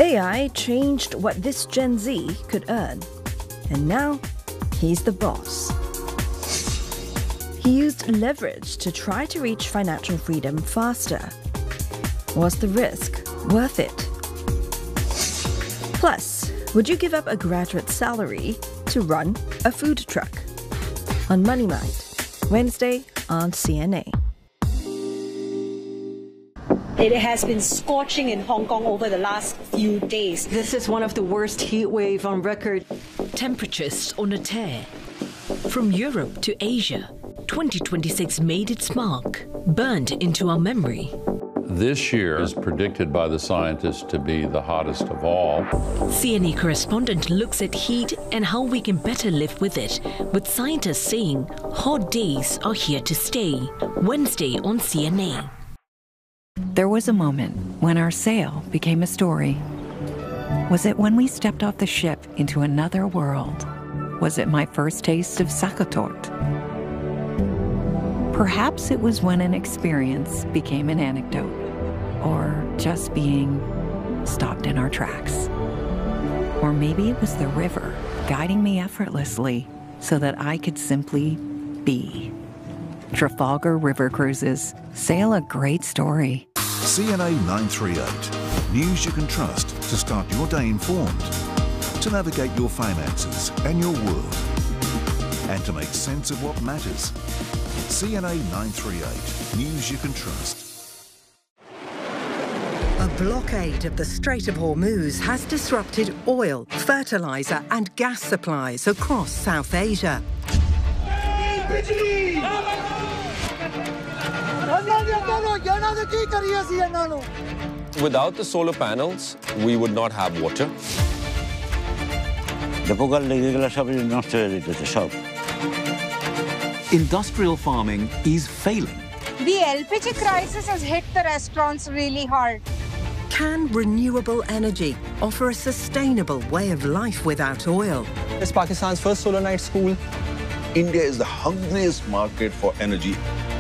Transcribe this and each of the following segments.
AI changed what this Gen Z could earn. And now, he's the boss. He used leverage to try to reach financial freedom faster. Was the risk worth it? Plus, would you give up a graduate salary to run a food truck? On Money Mind, Wednesday on CNA. It has been scorching in Hong Kong over the last few days. This is one of the worst heat waves on record. Temperatures on a tear. From Europe to Asia, 2026 made its mark, burned into our memory. This year is predicted by the scientists to be the hottest of all. CNA correspondent looks at heat and how we can better live with it, with scientists saying hot days are here to stay. Wednesday on CNA. There was a moment when our sail became a story. Was it when we stepped off the ship into another world? Was it my first taste of sakatort? Perhaps it was when an experience became an anecdote, or just being stopped in our tracks. Or maybe it was the river guiding me effortlessly so that I could simply be. Trafalgar River Cruises sail a great story. CNA 938. News you can trust to start your day informed, to navigate your finances and your world, and to make sense of what matters. CNA 938. News you can trust. A blockade of the Strait of Hormuz has disrupted oil, fertilizer and gas supplies across South Asia. Without the solar panels, we would not have water. Industrial farming is failing. The LPG crisis has hit the restaurants really hard. Can renewable energy offer a sustainable way of life without oil? It's Pakistan's first solar night school. India is the hungriest market for energy.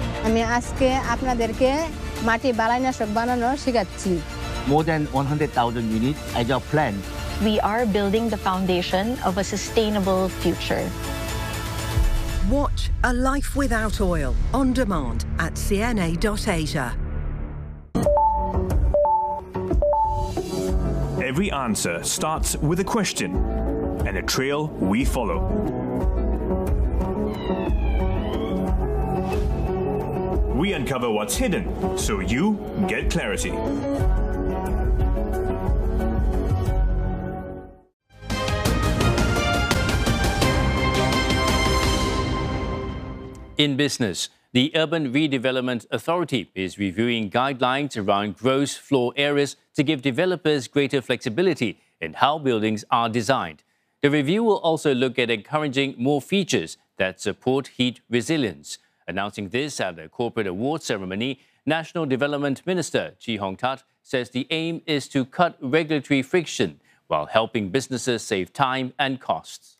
More than 100,000 units as our plan. We are building the foundation of a sustainable future. Watch A Life Without Oil on demand at cna.asia. Every answer starts with a question and a trail we follow. We uncover what's hidden so you get clarity. In business, the Urban Redevelopment Authority is reviewing guidelines around gross floor areas to give developers greater flexibility in how buildings are designed. The review will also look at encouraging more features that support heat resilience. Announcing this at the corporate awards ceremony, National Development Minister Chee Hong Tat says the aim is to cut regulatory friction while helping businesses save time and costs.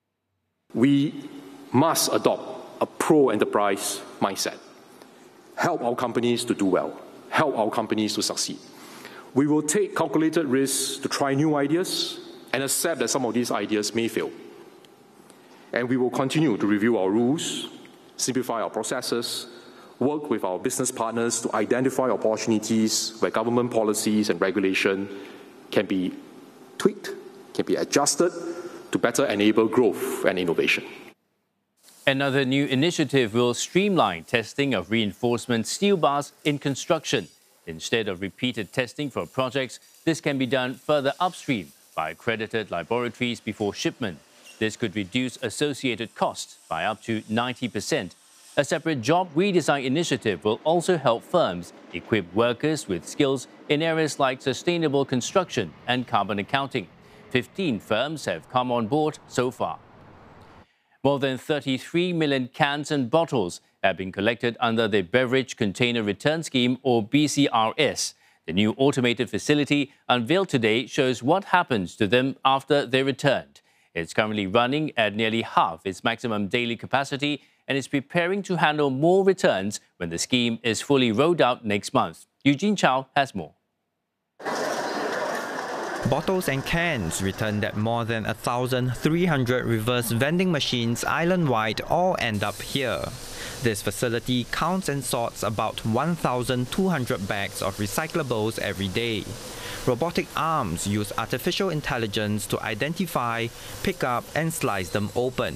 We must adopt a pro-enterprise mindset. Help our companies to do well. Help our companies to succeed. We will take calculated risks to try new ideas and accept that some of these ideas may fail. And we will continue to review our rules, simplify our processes, work with our business partners to identify opportunities where government policies and regulation can be tweaked, can be adjusted to better enable growth and innovation. Another new initiative will streamline testing of reinforcement steel bars in construction. Instead of repeated testing for projects, this can be done further upstream by accredited laboratories before shipment. This could reduce associated costs by up to 90%. A separate job redesign initiative will also help firms equip workers with skills in areas like sustainable construction and carbon accounting. 15 firms have come on board so far. More than 33 million cans and bottles have been collected under the Beverage Container Return Scheme, or BCRS. The new automated facility unveiled today shows what happens to them after they're returned. It's currently running at nearly half its maximum daily capacity and is preparing to handle more returns when the scheme is fully rolled out next month. Eugene Chow has more. bottles and cans returned at more than 1,300 reverse vending machines island-wide all end up here. This facility counts and sorts about 1,200 bags of recyclables every day. Robotic arms use artificial intelligence to identify, pick up, and slice them open.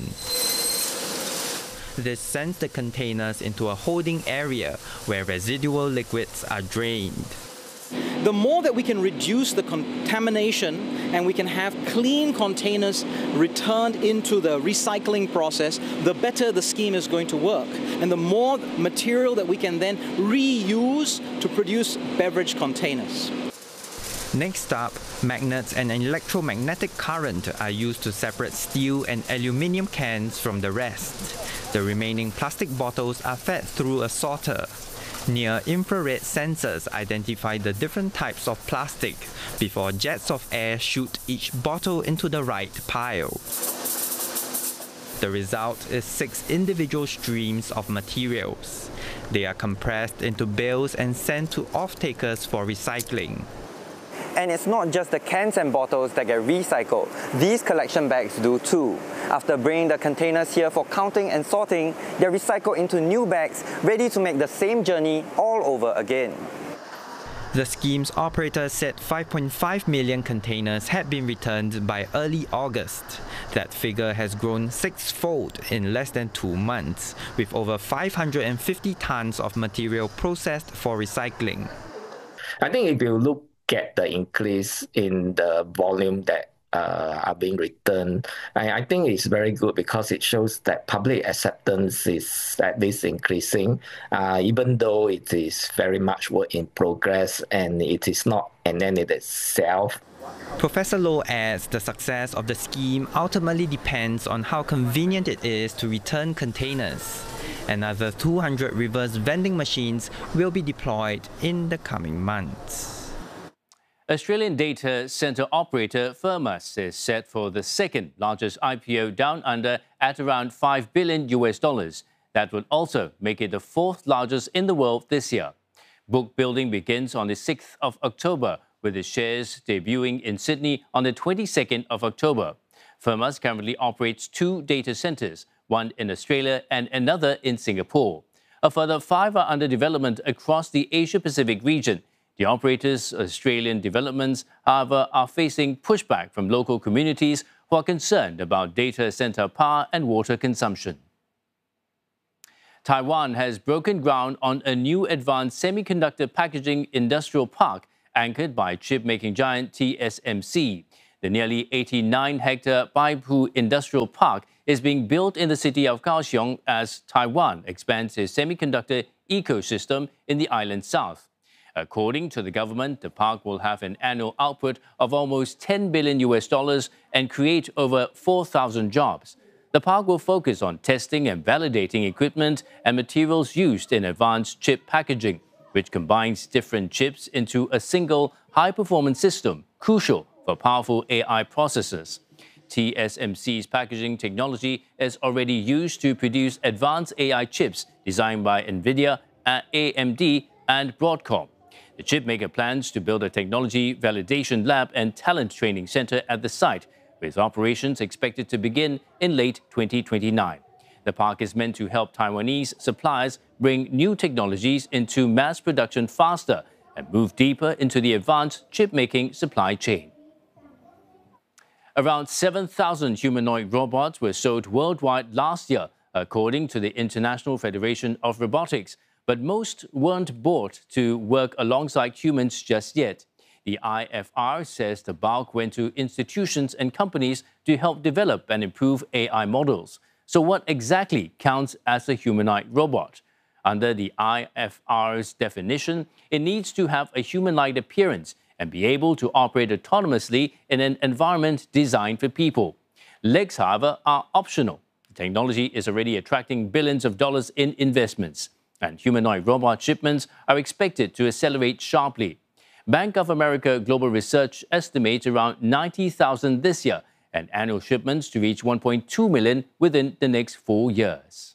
This sends the containers into a holding area where residual liquids are drained. The more that we can reduce the contamination and we can have clean containers returned into the recycling process, the better the scheme is going to work. And the more material that we can then reuse to produce beverage containers. Next up, magnets and electromagnetic current are used to separate steel and aluminium cans from the rest. The remaining plastic bottles are fed through a sorter. Near-infrared sensors identify the different types of plastic before jets of air shoot each bottle into the right pile. The result is 6 individual streams of materials. They are compressed into bales and sent to off-takers for recycling. And it's not just the cans and bottles that get recycled. These collection bags do too. After bringing the containers here for counting and sorting, they're recycled into new bags, ready to make the same journey all over again. The scheme's operator said 5.5 million containers had been returned by early August. That figure has grown 6-fold in less than 2 months, with over 550 tons of material processed for recycling. I think if you look at the increase in the volume that are being returned, I think it's very good because it shows that public acceptance is at least increasing, even though it is very much work in progress and it is not an end in itself. Professor Loh adds the success of the scheme ultimately depends on how convenient it is to return containers. Another 200 reverse vending machines will be deployed in the coming months. Australian data centre operator Firmus is set for the second largest IPO down under at around $5 billion. That would also make it the 4th largest in the world this year. Book building begins on the 6th of October, with the shares debuting in Sydney on the 22nd of October. Firmus currently operates 2 data centres, one in Australia and another in Singapore. A further 5 are under development across the Asia-Pacific region. The operator's Australian developments, however, are facing pushback from local communities who are concerned about data centre power and water consumption. Taiwan has broken ground on a new advanced semiconductor packaging industrial park anchored by chip-making giant TSMC. The nearly 89-hectare Baipu Industrial Park is being built in the city of Kaohsiung as Taiwan expands its semiconductor ecosystem in the island's south. According to the government, the park will have an annual output of almost $10 billion and create over 4,000 jobs. The park will focus on testing and validating equipment and materials used in advanced chip packaging, which combines different chips into a single high-performance system, crucial for powerful AI processors. TSMC's packaging technology is already used to produce advanced AI chips designed by NVIDIA, AMD, and Broadcom. The chipmaker plans to build a technology validation lab and talent training center at the site, with operations expected to begin in late 2029. The park is meant to help Taiwanese suppliers bring new technologies into mass production faster and move deeper into the advanced chip-making supply chain. Around 7,000 humanoid robots were sold worldwide last year, according to the International Federation of Robotics. But most weren't bought to work alongside humans just yet. The IFR says the bulk went to institutions and companies to help develop and improve AI models. So what exactly counts as a humanoid robot? Under the IFR's definition, it needs to have a human-like appearance and be able to operate autonomously in an environment designed for people. Legs, however, are optional. The technology is already attracting billions of dollars in investments, and humanoid robot shipments are expected to accelerate sharply. Bank of America Global Research estimates around 90,000 this year, and annual shipments to reach 1.2 million within the next 4 years.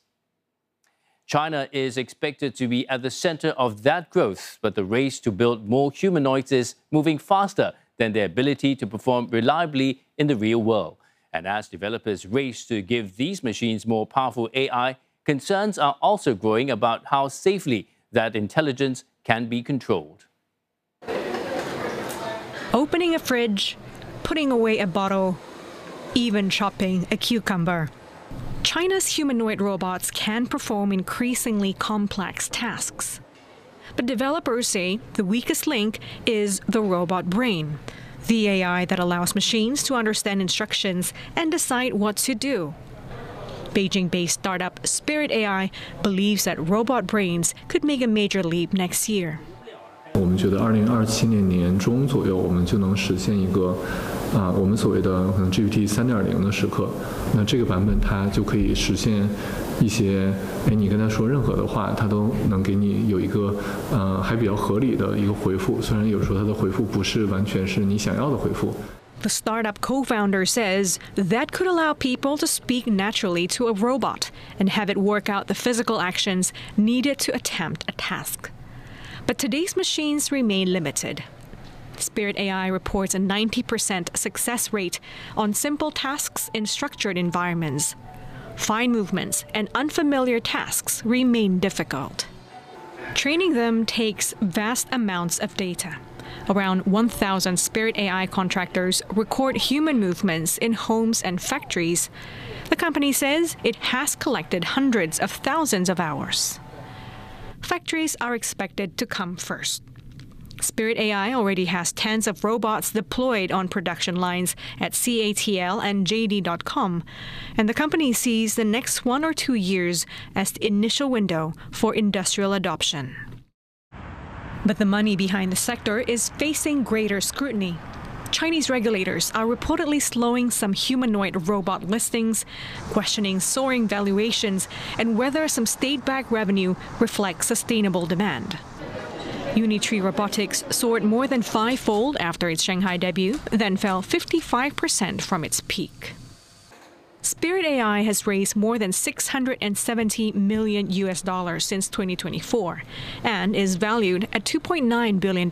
China is expected to be at the center of that growth, but the race to build more humanoids is moving faster than their ability to perform reliably in the real world. And as developers race to give these machines more powerful AI, concerns are also growing about how safely that intelligence can be controlled. Opening a fridge, putting away a bottle, even chopping a cucumber. China's humanoid robots can perform increasingly complex tasks. But developers say the weakest link is the robot brain, the AI that allows machines to understand instructions and decide what to do. Beijing-based startup Spirit AI believes that robot brains could make a major leap next year. 我们觉得2027年年中左右，我们就能实现一个我们所谓的可能 GPT 3.0的时刻。那这个版本它就可以实现一些，你跟他说任何的话，它都能给你有一个还比较合理的一个回复。虽然有时候它的回复不是完全是你想要的回复。 The startup co-founder says that could allow people to speak naturally to a robot and have it work out the physical actions needed to attempt a task. But today's machines remain limited. Spirit AI reports a 90% success rate on simple tasks in structured environments. Fine movements and unfamiliar tasks remain difficult. Training them takes vast amounts of data. Around 1,000 Spirit AI contractors record human movements in homes and factories. The company says it has collected hundreds of thousands of hours. Factories are expected to come first. Spirit AI already has tens of robots deployed on production lines at CATL and JD.com, and the company sees the next 1 or 2 years as the initial window for industrial adoption. But the money behind the sector is facing greater scrutiny. Chinese regulators are reportedly slowing some humanoid robot listings, questioning soaring valuations, and whether some state-backed revenue reflects sustainable demand. Unitree Robotics soared more than 5-fold after its Shanghai debut, then fell 55% from its peak. Spirit AI has raised more than $670 million since 2024 and is valued at $2.9 billion.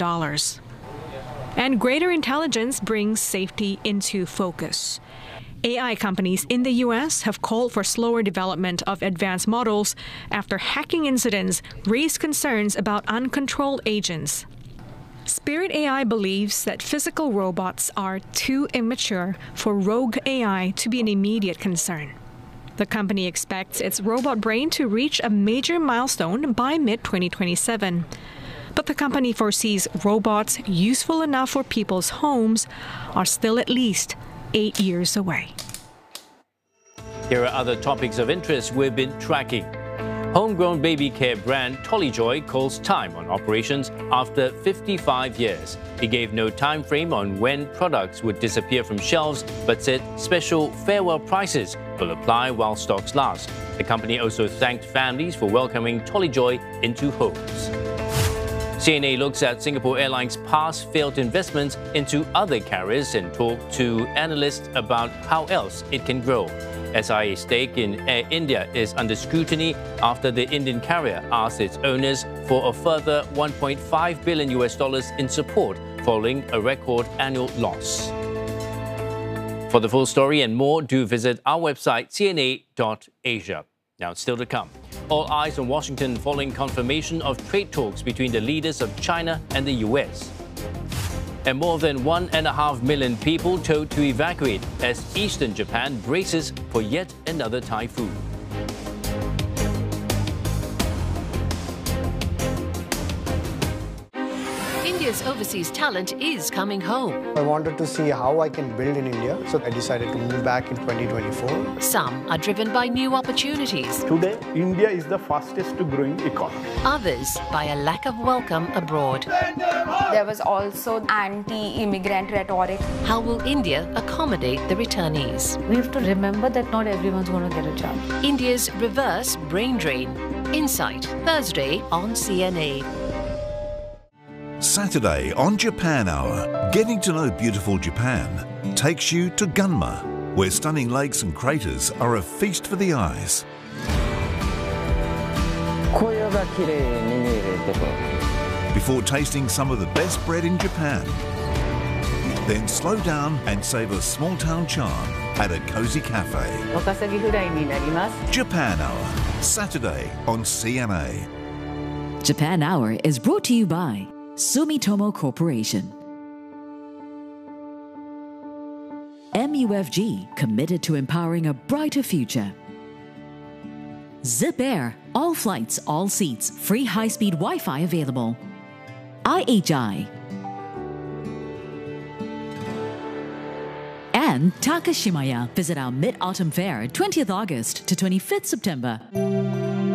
And greater intelligence brings safety into focus. AI companies in the U.S. have called for slower development of advanced models after hacking incidents raised concerns about uncontrolled agents. Spirit AI believes that physical robots are too immature for rogue AI to be an immediate concern. The company expects its robot brain to reach a major milestone by mid-2027. But the company foresees robots useful enough for people's homes are still at least 8 years away. Here are other topics of interest we've been tracking. Homegrown baby care brand Tolleyjoy calls time on operations after 55 years. It gave no time frame on when products would disappear from shelves, but said special farewell prices will apply while stocks last. The company also thanked families for welcoming Tolleyjoy into homes. CNA looks at Singapore Airlines' past failed investments into other carriers and talked to analysts about how else it can grow. SIA's stake in Air India is under scrutiny after the Indian carrier asked its owners for a further $1.5 billion in support following a record annual loss. For the full story and more, do visit our website cna.asia. Now, still to come. All eyes on Washington following confirmation of trade talks between the leaders of China and the US. And more than 1.5 million people told to evacuate as eastern Japan braces for yet another typhoon. India's overseas talent is coming home. I wanted to see how I can build in India, so I decided to move back in 2024. Some are driven by new opportunities. Today, India is the fastest growing economy. Others by a lack of welcome abroad. There was also anti-immigrant rhetoric. How will India accommodate the returnees? We have to remember that not everyone's going to get a job. India's reverse brain drain. Insight, Thursday on CNA. Saturday on Japan Hour, getting to know beautiful Japan takes you to Gunma, where stunning lakes and craters are a feast for the eyes. Before tasting some of the best bread in Japan, Then slow down and savor small town charm at a cozy cafe. Japan Hour, Saturday on CMA. Japan Hour is brought to you by Sumitomo Corporation. MUFG, committed to empowering a brighter future. Zip Air, all flights, all seats, free high-speed Wi-Fi available. IHI. And Takashimaya. Visit our Mid-Autumn Fair, 20th August to 25th September.